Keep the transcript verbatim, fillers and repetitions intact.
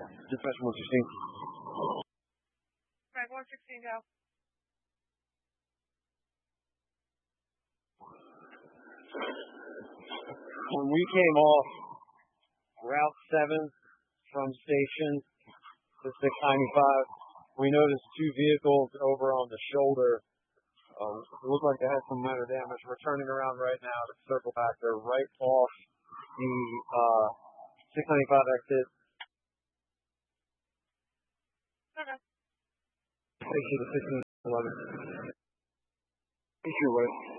Dispatch one sixteen. Right, one sixteen, go. When we came off Route seven from station to six ninety-five, we noticed two vehicles over on the shoulder. Um, it looked like they had some minor damage. We're turning around right now to circle back. They're right off the uh, six ninety-five exit. Okay. Station to six eleven. East your way.